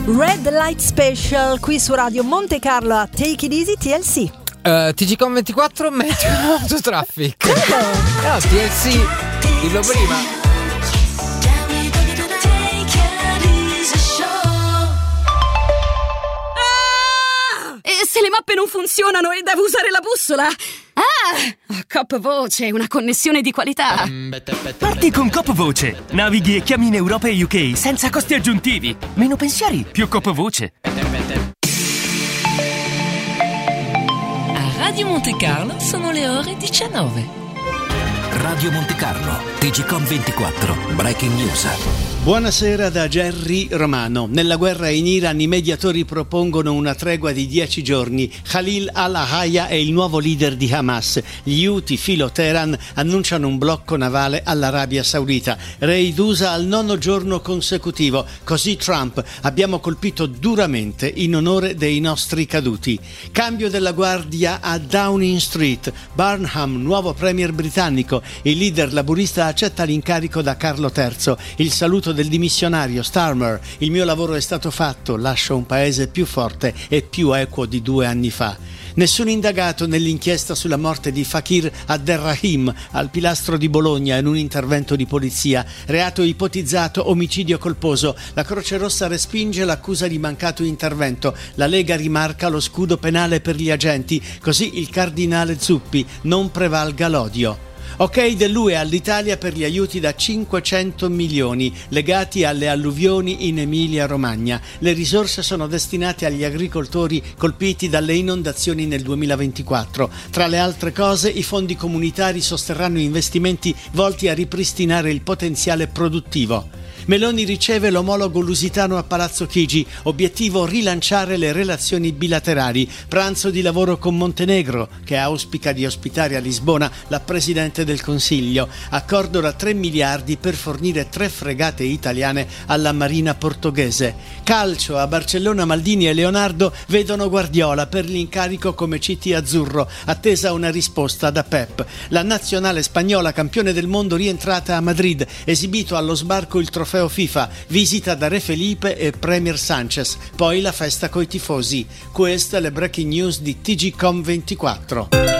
Red Light Special qui su Radio Monte Carlo a Take It Easy TLC. TGCOM 24 Meteo Autotraffic. No, TLC, dillo prima. Se le mappe non funzionano e devo usare la bussola. Coop Voce, una connessione di qualità. Parti con Coop Voce. Navighi e chiami in Europa e UK senza costi aggiuntivi. Meno pensieri, più Coop Voce. A Radio Monte Carlo sono le ore 19. Radio Monte Carlo, TGCOM 24, Breaking News. Buonasera da Gerry Romano. Nella guerra in Iran i mediatori propongono una tregua di 10 giorni. Khalil al-Ahaya è il nuovo leader di Hamas. Gli Houthi filo Teheran annunciano un blocco navale all'Arabia Saudita. Raid USA al 9° giorno consecutivo. Così Trump: abbiamo colpito duramente in onore dei nostri caduti. Cambio della guardia a Downing Street. Burnham, nuovo premier britannico. Il leader laburista accetta l'incarico da Carlo III. Il saluto del dimissionario Starmer: il mio lavoro è stato fatto, lascio un paese più forte e più equo di 2 anni fa. Nessun indagato nell'inchiesta sulla morte di Fakir Abderrahim al pilastro di Bologna in un intervento di polizia. Reato ipotizzato omicidio colposo. La Croce Rossa respinge l'accusa di mancato intervento. La Lega rimarca lo scudo penale per gli agenti, così il cardinale Zuppi: non prevalga l'odio. Ok dell'UE all'Italia per gli aiuti da 500 milioni legati alle alluvioni in Emilia-Romagna. Le risorse sono destinate agli agricoltori colpiti dalle inondazioni nel 2024. Tra le altre cose, i fondi comunitari sosterranno investimenti volti a ripristinare il potenziale produttivo. Meloni riceve l'omologo lusitano a Palazzo Chigi, obiettivo rilanciare le relazioni bilaterali. Pranzo di lavoro con Montenegro, che auspica di ospitare a Lisbona la Presidente del Consiglio. Accordo da 3 miliardi per fornire 3 fregate italiane alla Marina portoghese. Calcio, a Barcellona Maldini e Leonardo vedono Guardiola per l'incarico come CT azzurro, attesa una risposta da Pep. La nazionale spagnola, campione del mondo rientrata a Madrid, esibito allo sbarco il trofeo FIFA, visita da Re Felipe e Premier Sanchez, poi la festa coi tifosi. Queste le breaking news di TGCOM 24.